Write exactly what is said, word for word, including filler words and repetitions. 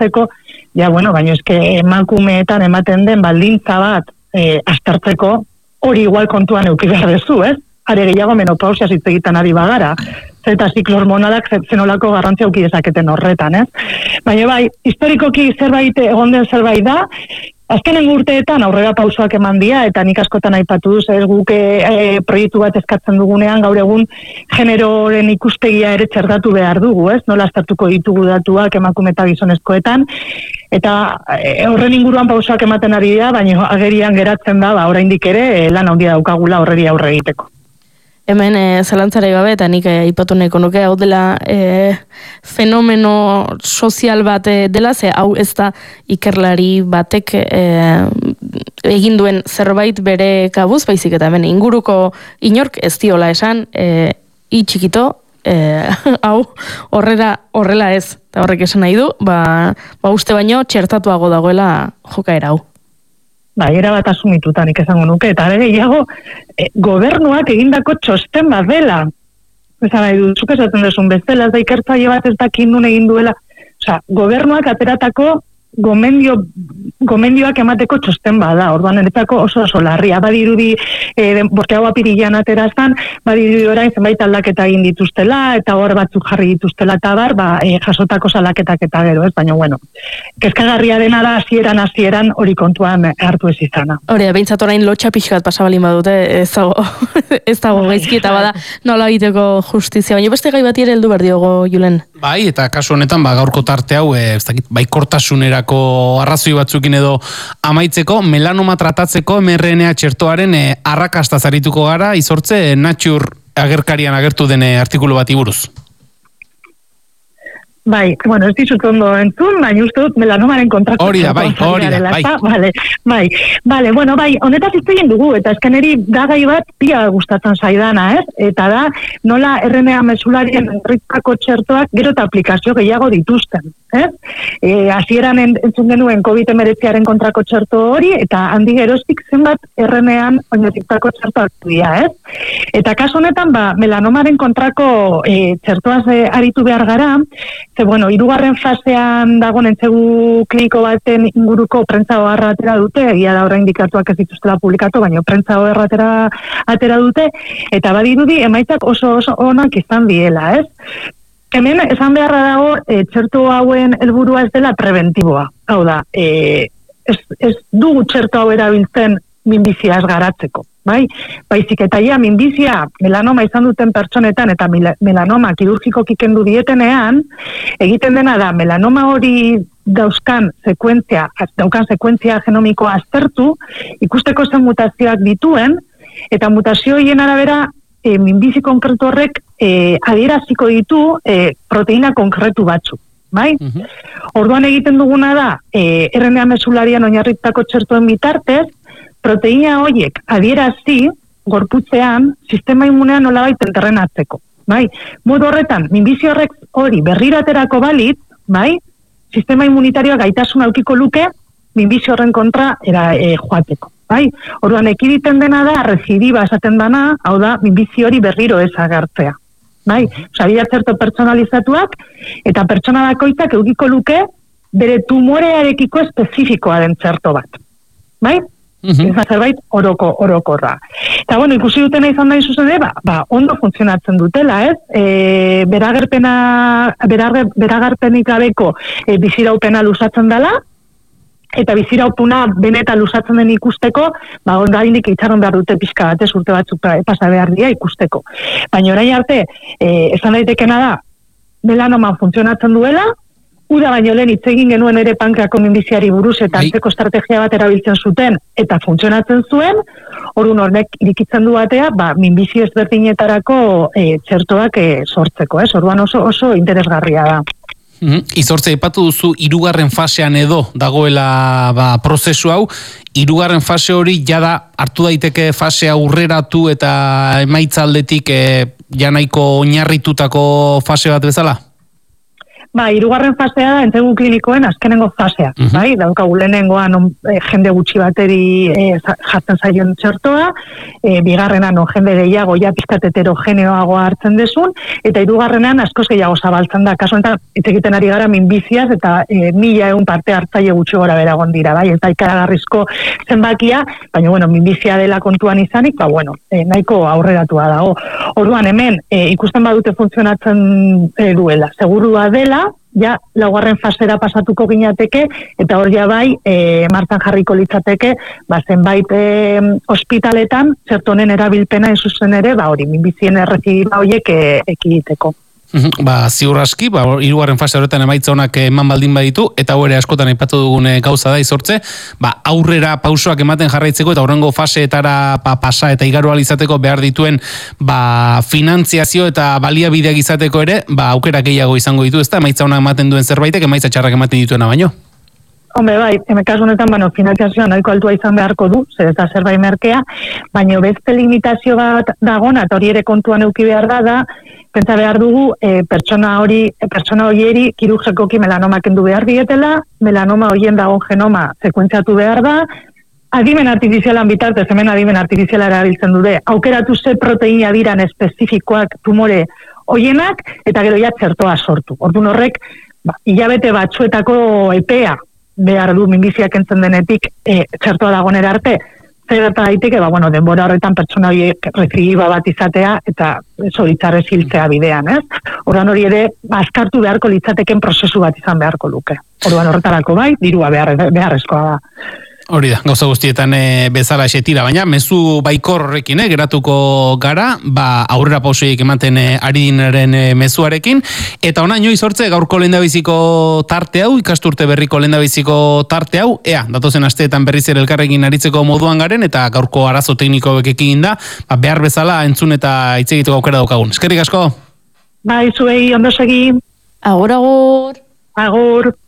aztertzeko, ja, bueno, baina eske emakumeetan ematen den baldintza bat e, aztertzeko, hori igual kontuan euki behar dezu, ez? Are gehiago menopausia hitz egiten ari bagara, eta ziklo hormonalak zenolako garrantzia euki dezaketen horretan, ez? Baina bai, historikoki zerbait egon den zerbait da, azkenen urteetan aurrera pausoak eman dira, eta nik askotan aipatu duz, ez guk e, proiektu bat eskatzen dugunean, gaur egun generoren ikuspegia ere txertatu behar dugu, ez? Nola aztertuko ditugu datuak emakume eta gizonezkoetan, eta e, horren inguruan pausoak ematen ari dira, baina agerian geratzen da, ba, oraindik ere e, lan handia daukagula horreri aurre egiteko. Hemen e, zalantzare gabe, eta nik e, ipatu nahiko nuke, hau dela e, fenomeno sozial bat e, dela, ze hau ez da ikerlari batek e, egin duen zerbait bere kabuz, baizik eta hemen inguruko inork ez diola esan, e, itxikito, e, hau horrela, horrela ez, eta horrek esan nahi du, ba, ba uste baino txertatuago dagoela jokaera hau. Ba, era bat asumitutan ikesango nuke, eta ere gehiago, e, gobernuak egindako txosten bat dela. Ez nahi du, zuk esaten desun bezala, ez da ikertzaile bat ez dakin nun egin duela. Osa, gobernuak ateratako gomendio, gomendioak emateko txosten bada, orduan eretako oso oso larria. Badirudi, e, borte hau apirilean aterazan, badirudi orain zenbait aldaketa egin dituztela, eta hor batzuk jarri dituztela eta bar, ba, e, jasotako salaketak eta gero, ez, baina bueno. Kezkagarria dena da hasieran hasieran hori kontuan hartu ez izana. Hori, behintzat orain lotxa pixkat pasabalin badute, ez dago, ez dago gaizki eta bada nola egiteko justizia. Baina beste gai bati ere heldu behar diogo, Julen. Bai, eta kasu honetan, ba, gaurko tarte hau, e, ez dakit, baikortasunerako arrazoi batzukin edo amaitzeko, melanoma tratatzeko em erre ene a txertoaren e, arrakastaz arituko gara, izortze Nature agerkarian agertu dene artikulu bati buruz. Bai, bueno, ez dizut ondo entzun, baina uste dut melanomaren kontrako. Hori da, bai, hori da, bai. Vale, bai, vale, bueno, bai, honetaz hitz egin dugu, eta eskeneri da gai bat pila gustatzen zaidana, ez? Eta da, nola erre ene a mesularien enritako txertoak gero eta aplikazio gehiago dituzten, ez? E, hasieran entzun genuen covid hemeretziaren kontrako txerto hori, eta handi geroztik zenbat erre ene an oinetitako txertoak dira, ez? Eta kasu honetan, ba, melanomaren kontrako e, txertoaz e, aritu behar gara, ze, bueno, hirugarren fasean dagoen entzegu kliniko baten inguruko prentza oharra atera dute, egia da orain dikatuak ez dituztela publikatu, baina prentza oharra atera, atera dute, eta badirudi emaitzak oso oso onak izan diela, ez? Hemen esan beharra dago, e, txerto hauen helburua ez dela preventiboa. Hau da, e, ez, ez dugu txerto hau erabiltzen minbizia ez garatzeko. Bai, baizik eta ja minbizia melanoma izan duten pertsonetan eta melanoma kirurgiko kikendu dietenean, egiten dena da melanoma hori dauzkan sekuentzia, daukan sekuentzia genomikoa aztertu, ikusteko zen mutazioak dituen, eta mutazio horien arabera e, minbizi konkretu horrek e, adieraziko ditu e, proteina konkretu batzuk. Bai? Uh-huh. Orduan egiten duguna da, e, erre ene a mesularian oinarritutako txertoen bitartez, proteina horiek adierazi gorputzean sistema immunean nolabait entrenatzeko, bai? Modu horretan, minbizi horrek hori berriraterako balit, bai? Sistema immunitarioa gaitasun aukiko luke minbizi horren kontra era e, joateko, bai? Orduan ekiditen dena da rezidiba esaten dana, hau da minbizi hori berriro ez agertzea. Bai? Osea, bida txerto pertsonalizatuak eta pertsona bakoitzak edukiko luke bere tumorearekiko espezifikoa den txerto bat. Bai? Uh-huh. Ez zerbait oroko, orokorra. Eta, bueno, ikusi dutena izan nahi zuzen, ba, ba, ondo funtzionatzen dutela, ez? E, beragerpena, berager, beragerpenik gabeko e, biziraupena luzatzen dela, eta biziraupuna benetan luzatzen den ikusteko, ba, ondainik itxaron behar dute pixka bat, ez urte batzuk pasa behar dira ikusteko. Baina orain arte, e, esan daitekena da, melanoma funtzionatzen duela, uda baino lehen hitz egin genuen ere pankreako minbiziari buruz eta antzeko estrategia bat erabiltzen zuten eta funtzionatzen zuen, orduan horrek irikitzen du batea, ba, minbizi ezberdinetarako e, txertoak e, sortzeko, ez? Orduan oso oso interesgarria da. Mm-hmm. Izortze, ipatu duzu hirugarren fasean edo dagoela ba, prozesu hau, hirugarren fase hori jada hartu daiteke fase aurreratu eta emaitza aldetik e, ja nahiko oinarritutako fase bat bezala? Ba, hirugarren fasea da entzegu klinikoen azkenengo fasea, uh -huh. bai? Daukagu lehenengoan on, e, jende gutxi bateri e, jatzen zaion txertoa, e, bigarrenan on jende gehiago ja pizkat heterogeneoagoa hartzen desun, eta hirugarrenan askoz gehiago zabaltzen da. Kasu honetan hitz egiten ari gara minbiziaz eta e, mila egun parte hartzaile gutxi gora bera egon dira, bai? Ez da ikaragarrizko zenbakia, baina bueno, minbizia dela kontuan izanik, ba bueno, e, nahiko aurreratua dago. Orduan hemen e, ikusten badute funtzionatzen e, duela, segurua dela, ja, laugarren fasera pasatuko ginateke, eta hor ja bai, e, martzan jarriko litzateke, ba, zenbait e, ospitaletan, zertonen erabilpena zuzen ere, ba, hori, minbizien erreziba horiek e, ekiditeko. Ba, ziur aski, ba, hirugarren fase horretan emaitza honak eman baldin baditu, eta hori askotan aipatu dugun gauza da izortze, ba, aurrera pausoak ematen jarraitzeko, eta horrengo faseetara pa, pasa eta igaru izateko behar dituen ba, finantziazio eta baliabideak izateko ere, ba, aukera gehiago izango ditu, ezta, emaitza honak ematen duen zerbaitek, emaitza txarrak ematen dituena baino. Hombre, bai, hemen kasu honetan, bueno, finantziazioa nahiko altua izan beharko du, zer ez da zerbait merkea, baina beste limitazio bat dagona, eta hori ere kontuan euki behar da, da, pentsa behar dugu, e, pertsona hori, e, pertsona horieri kirurgikoki melanoma kendu behar dietela, melanoma horien dago genoma sekuentziatu behar da, adimen artifizialan bitartez, hemen adimen artifiziala erabiltzen dute, aukeratu ze proteina diran espezifikoak tumore horienak, eta gero ja txertoa sortu. Orduan horrek, ba, hilabete batzuetako epea behar du minbiziak entzen denetik e, txertoa dagonera arte, gerta daiteke, ba, bueno, denbora horretan pertsona horiek rezidiba bat izatea eta zoritzarrez hiltzea bidean, ez? Orduan hori ere, askartu beharko litzateken prozesu bat izan beharko luke. Orduan horretarako bai, dirua behar, beharrezkoa da. Hori da, gauza guztietan e, bezala esetira, baina mezu baikor horrekin e, geratuko gara, ba, aurrera pausoiek ematen e, ari dinaren e, mezuarekin, eta ona inoiz hortze gaurko lehendabiziko tarte hau, ikasturte berriko lehendabiziko tarte hau, ea, datozen asteetan berriz ere elkarrekin aritzeko moduan garen, eta gaurko arazo teknikoek ekin da, ba, behar bezala entzun eta hitz egiteko aukera daukagun. Eskerrik asko? Bai, zuei, ondo segi. Agur, agur. Agur.